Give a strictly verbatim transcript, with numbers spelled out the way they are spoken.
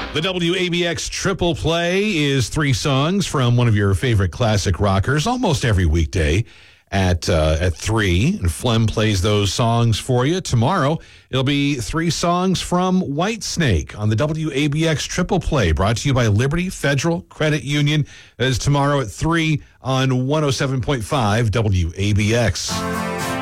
The W A B X Triple Play is three songs from one of your favorite classic rockers almost every weekday at uh, at three. And Flem plays those songs for you. Tomorrow, it'll be three songs from Whitesnake on the W A B X Triple Play, brought to you by Liberty Federal Credit Union. That is tomorrow at three on one oh seven point five W A B X.